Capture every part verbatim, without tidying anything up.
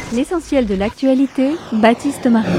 L'essentiel de l'actualité, Baptiste Marie.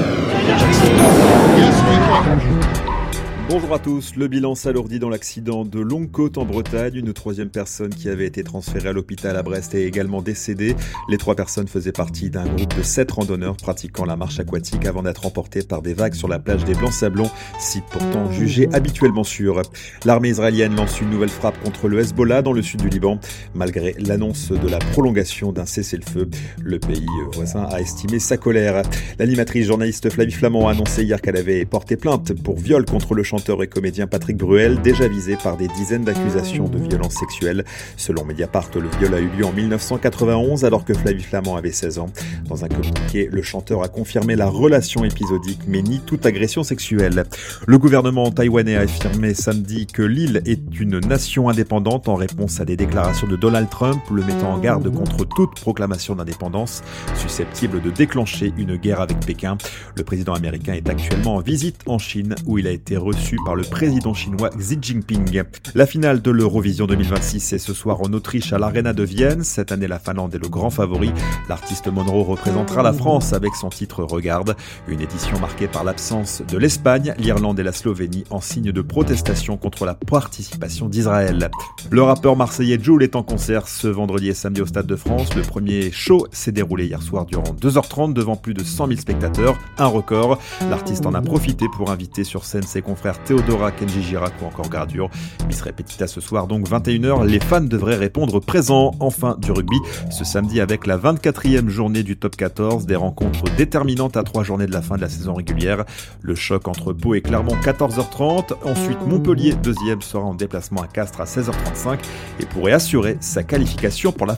Bonjour à tous. Le bilan s'alourdit dans l'accident de Longue-Côte en Bretagne. Une troisième personne qui avait été transférée à l'hôpital à Brest est également décédée. Les trois personnes faisaient partie d'un groupe de sept randonneurs pratiquant la marche aquatique avant d'être emportés par des vagues sur la plage des Blancs-Sablons, site pourtant jugé habituellement sûr. L'armée israélienne lance une nouvelle frappe contre le Hezbollah dans le sud du Liban. Malgré l'annonce de la prolongation d'un cessez-le-feu, le pays voisin a estimé sa colère. L'animatrice journaliste Flavie Flament a annoncé hier qu'elle avait porté plainte pour viol contre le chanteur et comédien Patrick Bruel, déjà visé par des dizaines d'accusations de violences sexuelles. Selon Mediapart, le viol a eu lieu en dix-neuf cent quatre-vingt-onze alors que Flavie Flament avait seize ans. Dans un communiqué, le chanteur a confirmé la relation épisodique mais nie toute agression sexuelle. Le gouvernement taïwanais a affirmé samedi que l'île est une nation indépendante en réponse à des déclarations de Donald Trump, le mettant en garde contre toute proclamation d'indépendance susceptible de déclencher une guerre avec Pékin. Le président américain est actuellement en visite en Chine où il a été reçu par le président chinois Xi Jinping. La finale de l'Eurovision deux mille vingt-six est ce soir en Autriche à l'Arena de Vienne. Cette année, la Finlande est le grand favori. L'artiste Monroe représentera la France avec son titre Regarde. Une édition marquée par l'absence de l'Espagne, l'Irlande et la Slovénie en signe de protestation contre la participation d'Israël. Le rappeur marseillais Jul est en concert ce vendredi et samedi au Stade de France. Le premier show s'est déroulé hier soir durant deux heures trente devant plus de cent mille spectateurs. Un record. L'artiste en a profité pour inviter sur scène ses confrères Théodora, Kenji Girac ou encore Gradure. Bis Repetita ce soir donc vingt et une heures, les fans devraient répondre présents. Enfin du rugby, ce samedi avec la vingt-quatrième journée du top quatorze, des rencontres déterminantes à trois journées de la fin de la saison régulière. Le choc entre Pau et Clermont quatorze heures trente, ensuite Montpellier deuxième sera en déplacement à Castres à seize heures trente-cinq et pourrait assurer sa qualification pour la